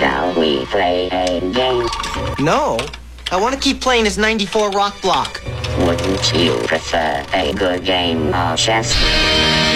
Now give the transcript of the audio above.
Shall we play a game? No. I want to keep playing this 94 rock block. Wouldn't you prefer a good game of chess?